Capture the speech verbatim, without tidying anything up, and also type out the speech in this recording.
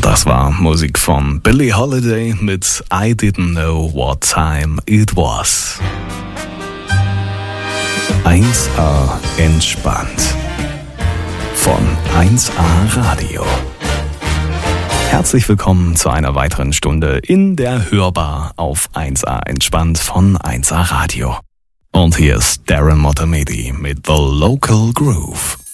Das war Musik von Billie Holiday mit I Didn't Know What Time It Was. eins A entspannt von eins A Radio. Herzlich willkommen zu einer weiteren Stunde in der Hörbar auf eins A entspannt von eins A Radio. Und hier ist Darren Motamedi mit The Local Groove.